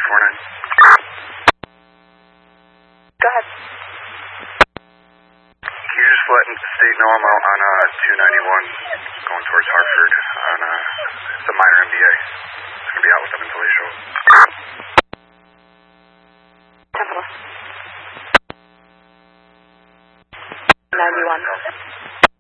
49. Go ahead. Can you just let the state know I'm out on 291 going towards Hartford on the minor MBA. I'm going to be out with them until they show up. 10 plus. 91.